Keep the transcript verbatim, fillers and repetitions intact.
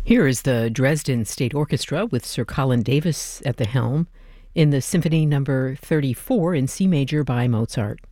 Here is the Dresden State Orchestra with Sir Colin Davis at the helm in the Symphony Number thirty-four in C major by Mozart.